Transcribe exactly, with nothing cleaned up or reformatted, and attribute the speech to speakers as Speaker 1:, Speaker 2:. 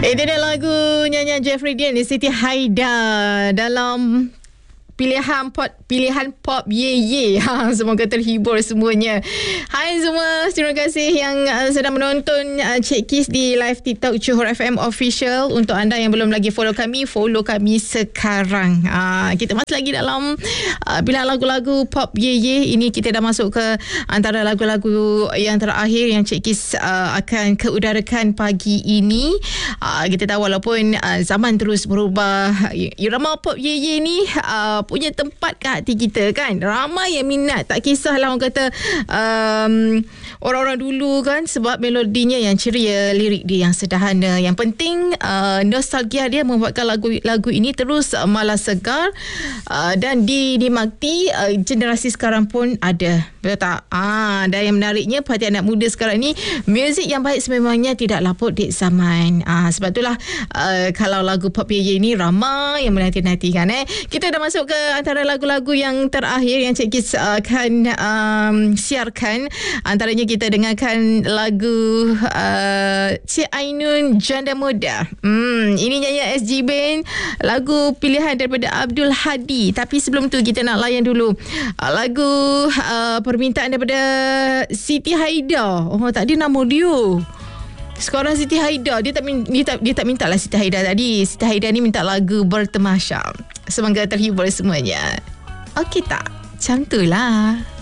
Speaker 1: Itu dia lagu nyanyian Jeffrey Dean di Siti Haida dalam pilihan pop pilihan pop ye ye. Ha, semoga terhibur semuanya. Hai semua, terima kasih yang uh, sedang menonton uh, Cik Kis di live TikTok Johor F M Official. Untuk anda yang belum lagi follow kami, follow kami sekarang. Uh, kita masih lagi dalam uh, pilihan lagu-lagu pop ye ye. Ini kita dah masuk ke antara lagu-lagu yang terakhir yang Cik Kis uh, akan keudarakan pagi ini. Uh, kita tahu walaupun uh, zaman terus berubah, irama pop ye ye ni uh, punya tempat kat hati kita kan. Ramai yang minat, tak kisahlah orang kata um, orang-orang dulu kan, sebab melodinya yang ceria, lirik dia yang sederhana. Yang penting uh, nostalgia dia membuatkan lagu lagu ini terus uh, malas segar uh, dan dinikmati uh, generasi sekarang pun ada. Betul tak? Ah, dan yang menariknya perhatian anak muda sekarang ni, muzik yang baik sememangnya tidak laput di zaman. Ah, sebab itulah uh, kalau lagu pop ye ye ni ramai yang menanti-nantikan eh. Kita dah masuk ke antara lagu-lagu yang terakhir yang Cik Kis akan um, siarkan. Antaranya kita dengarkan lagu uh, Cik Ainun Janda Muda. Hmm, ini nyanyian S G Band, lagu pilihan daripada Abdul Hadi. Tapi sebelum tu kita nak layan dulu uh, lagu uh, permintaan daripada Siti Haida. Oh, tak ada nama dia. Sekarang Siti Haida dia tak dia tak dia tak minta lah Siti Haida tadi. Siti Haida ni minta lagu Bertemasya. Semoga terhibur semuanya. Okey tak? Macam tu lah.